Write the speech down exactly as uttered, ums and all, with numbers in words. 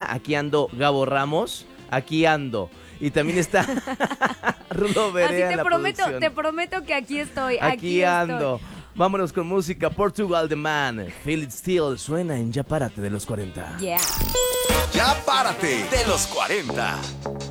María, aquí ando. Gabo Ramos, aquí ando. Y también está Rulo Berea. Así te en la prometo, producción. te prometo que aquí estoy. Aquí, Aquí ando. estoy. Vámonos con música. Portugal The Man. Feel It Still suena en Ya Párate de los cuarenta. Yeah. Ya párate de los cuarenta.